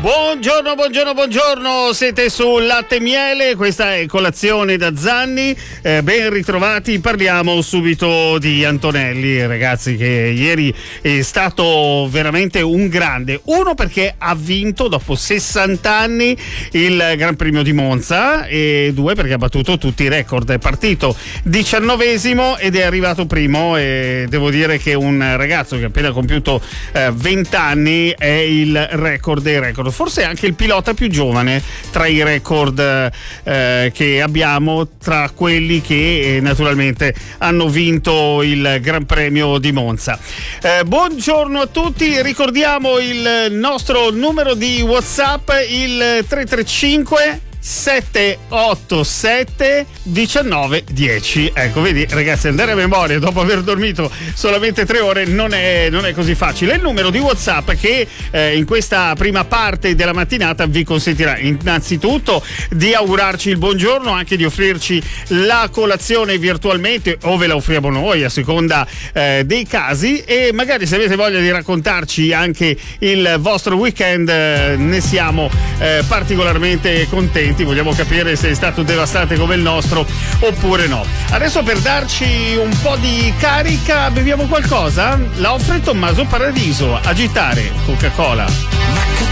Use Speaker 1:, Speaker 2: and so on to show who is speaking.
Speaker 1: Buongiorno, siete su Latte e Miele, questa è Colazione da Zanni, ben ritrovati. Parliamo subito di Antonelli, ragazzi, che ieri è stato veramente un grande, uno perché ha vinto dopo 60 anni il Gran Premio di Monza, e due perché ha battuto tutti i record. È partito 19esimo ed è arrivato primo, e devo dire che un ragazzo che ha appena compiuto 20 anni è il record dei record, forse anche il pilota più giovane tra i record che abbiamo, tra quelli che naturalmente hanno vinto il Gran Premio di Monza. Buongiorno a tutti, ricordiamo il nostro numero di WhatsApp, il 335 787 1910. Ecco, vedi ragazzi, andare a memoria dopo aver dormito solamente 3 ore non è così facile. È il numero di WhatsApp che in questa prima parte della mattinata vi consentirà innanzitutto di augurarci il buongiorno, anche di offrirci la colazione virtualmente, o ve la offriamo noi a seconda dei casi, e magari se avete voglia di raccontarci anche il vostro weekend, ne siamo particolarmente contenti. Vogliamo capire se è stato devastante come il nostro oppure no. Adesso, per darci un po' di carica, beviamo qualcosa? La offre Tommaso Paradiso, Agitare, Coca-Cola.